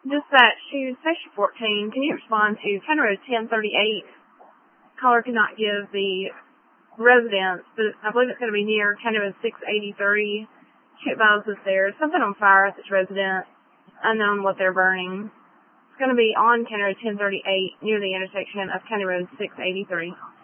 Dispatch to Station 14. Can you respond to County Road 1038? Caller could not give the residence, but I believe it's going to be near County Road 683. She advises there's something on fire at this residence. Unknown what they're burning. It's going to be on County Road 1038 near the intersection of County Road 683.